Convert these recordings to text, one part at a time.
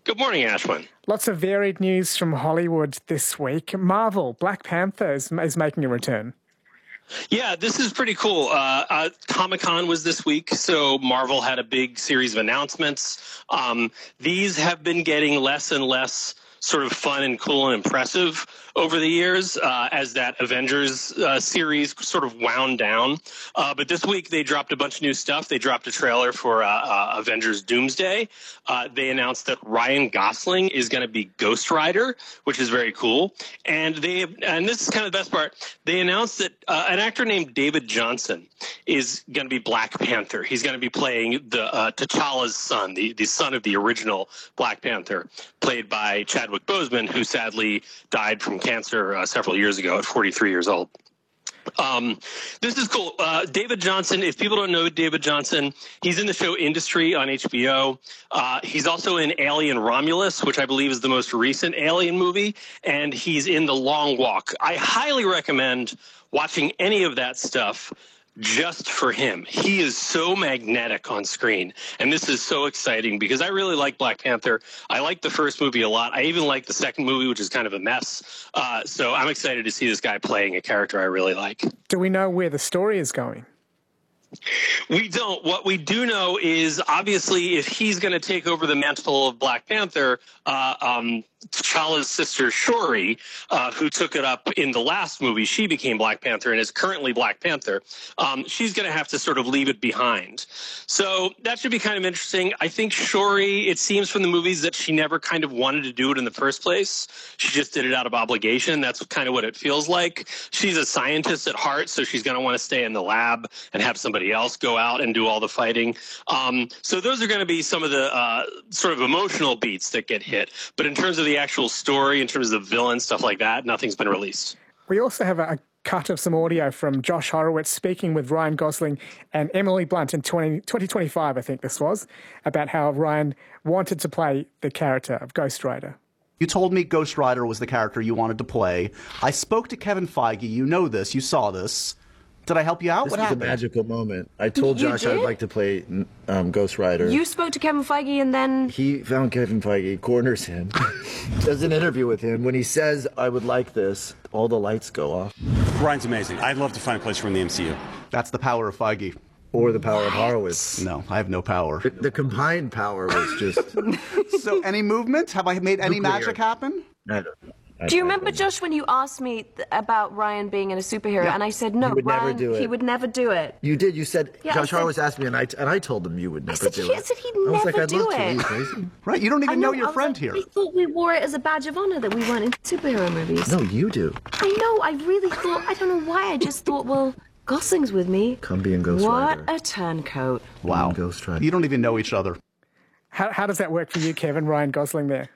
Good morning, Ashwin. Lots of varied news from Hollywood this week. Marvel, Black Panther is making a return. Yeah, this is pretty cool. Comic-Con was this week, so Marvel had a big series of announcements. These have been getting less and less sort of fun and cool and impressive over the years as that Avengers series sort of wound down. But this week they dropped a bunch of new stuff. They dropped a trailer for Avengers Doomsday. They announced that Ryan Gosling is going to be Ghost Rider, which is very cool. And this is kind of the best part, they announced that an actor named David Johnson is going to be Black Panther. He's going to be playing the T'Challa's son, the son of the original Black Panther, played by Chadwick Boseman, who sadly died from cancer several years ago at 43 years old. This is cool. David Johnson, if people don't know David Johnson, he's in the show Industry on HBO. He's also in Alien Romulus, which I believe is the most recent Alien movie, and he's in The Long Walk. I highly recommend watching any of that stuff just for him. He is so magnetic on screen, and this is so exciting because I really like Black Panther. I like the first movie a lot. I even like the second movie, which is kind of a mess. So I'm excited to see this guy playing a character I really like. Do we know where the story is going? We don't. What we do know is, obviously, if he's going to take over the mantle of Black Panther, T'Challa's sister Shuri, who took it up in the last movie, she became Black Panther and is currently Black Panther. She's going to have to sort of leave it behind. So that should be kind of interesting. I think Shuri, it seems from the movies that she never kind of wanted to do it in the first place. She just did it out of obligation. That's kind of what it feels like. She's a scientist at heart, so she's going to want to stay in the lab and have somebody else go out and do all the fighting. So those are going to be some of the sort of emotional beats that get hit. But in terms of the actual story, in terms of the villain, stuff like that, nothing's been released. We also have a cut of some audio from Josh Horowitz speaking with Ryan Gosling and Emily Blunt in 2025, I think this was, about how Ryan wanted to play the character of Ghost Rider. You told me Ghost Rider was the character you wanted to play. I spoke to Kevin Feige. You know this. You saw this. Did I help you out? What happened? This was a magical moment. I told Josh I'd like to play Ghost Rider. You spoke to Kevin Feige and then... He found Kevin Feige, corners him, does an interview with him. When he says, I would like this, all the lights go off. Ryan's amazing. I'd love to find a place for him in the MCU. That's the power of Feige. Or the power of Horowitz. No, I have no power. The combined power was just... So any movement? Have I made any magic happen? I don't know. Do you remember, Josh, when you asked me about Ryan being in a superhero, and I said, no, He would Ryan, never do it. He would never do it. You did. You said, Yeah, Josh I Horowitz asked me, and I told him you would never do it. I said he'd I was never like, I'd do love to. Are it. you crazy? Right, you don't even know your I was friend like, here. We thought we wore it as a badge of honor that we weren't in superhero movies. No, you do. I know, I really thought, I don't know why, I just thought, well, Gosling's with me. Come be in Ghost Rider. What a turncoat. Wow. Ghost Rider. You don't even know each other. How does that work for you, Kevin, Ryan Gosling there?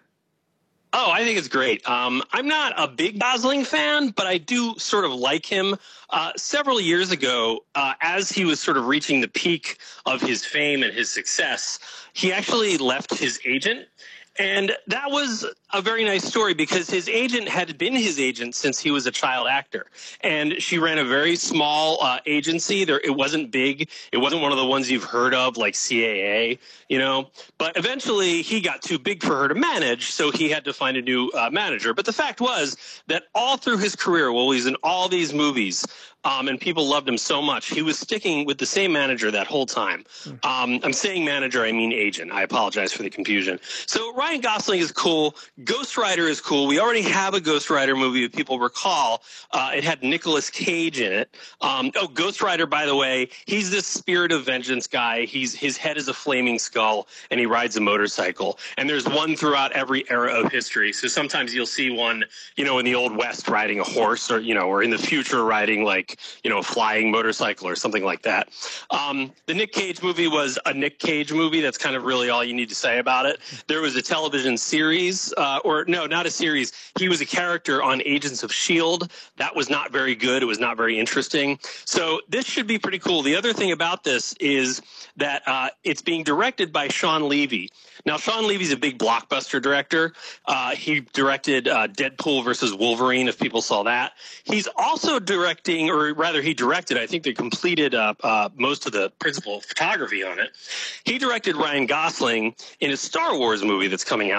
Oh, I think it's great. I'm not a big Gosling fan, but I do sort of like him. Several years ago, as he was sort of reaching the peak of his fame and his success, he actually left his agent. And that was a very nice story because his agent had been his agent since he was a child actor. And she ran a very small agency. It wasn't big. It wasn't one of the ones you've heard of like CAA, you know. But eventually he got too big for her to manage, so he had to find a new manager. But the fact was that all through his career, while he was in all these movies, and people loved him so much, he was sticking with the same manager that whole time. I'm saying manager, I mean agent. I apologize for the confusion. So Ryan Gosling is cool. Ghost Rider is cool. We already have a Ghost Rider movie, if people recall. It had Nicolas Cage in it. Ghost Rider, by the way, he's this spirit of vengeance guy. His head is a flaming skull, and he rides a motorcycle. And there's one throughout every era of history. So sometimes you'll see one, you know, in the Old West riding a horse, or, you know, or in the future riding like, you know, a flying motorcycle or something like that. The Nick Cage movie was a Nick Cage movie. That's kind of really all you need to say about it. There was a television series, or no, not a series. He was a character on Agents of S.H.I.E.L.D. That was not very good. It was not very interesting. So this should be pretty cool. The other thing about this is that it's being directed by Sean Levy. Now, Sean Levy's a big blockbuster director. He directed Deadpool versus Wolverine, if people saw that. He's also directing, or rather he directed, I think they completed most of the principal photography on it. He directed Ryan Gosling in a Star Wars movie that's coming out.